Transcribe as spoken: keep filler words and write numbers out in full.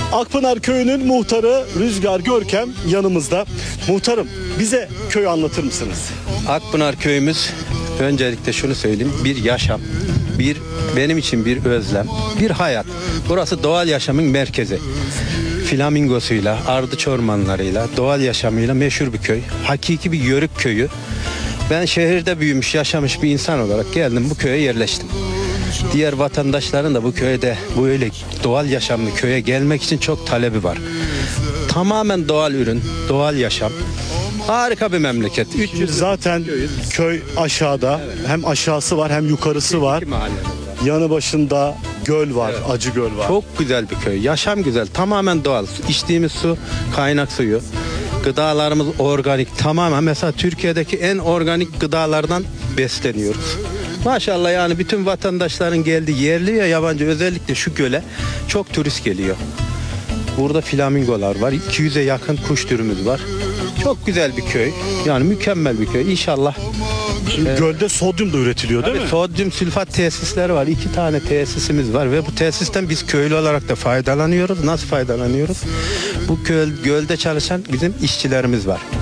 Akpınar Köyü'nün muhtarı Rüzgar Görkem yanımızda. Muhtarım, bize köyü anlatır mısınız? Akpınar köyümüz, öncelikle şunu söyleyeyim, bir yaşam, bir benim için bir özlem, bir hayat. Burası doğal yaşamın merkezi. Flamingosuyla, ardıç ormanlarıyla, doğal yaşamıyla meşhur bir köy. Hakiki bir yörük köyü. Ben şehirde büyümüş, yaşamış bir insan olarak geldim, bu köye yerleştim. Diğer vatandaşların da bu köyde böyle doğal yaşamlı köye gelmek için çok talebi var. Tamamen doğal ürün, doğal yaşam. Harika bir memleket. üç yüz Zaten köy aşağıda. Hem aşağısı var hem yukarısı var. Yanı başında göl var, Evet. Acı Göl var. Çok güzel bir köy. Yaşam güzel. Tamamen doğal. İçtiğimiz su kaynak suyu. Gıdalarımız organik. Tamamen mesela Türkiye'deki en organik gıdalardan besleniyoruz. Maşallah, yani bütün vatandaşların geldiği, yerli ya yabancı, özellikle şu göle çok turist geliyor. Burada flamingolar var. iki yüze yakın kuş türümüz var. Çok güzel bir köy. Yani mükemmel bir köy. İnşallah. Gölde sodyum da üretiliyor değil Tabii, mi? sodyum sülfat tesisleri var. İki tane tesisimiz var ve bu tesisten biz köylü olarak da faydalanıyoruz. Nasıl faydalanıyoruz? Bu göl, gölde çalışan bizim işçilerimiz var.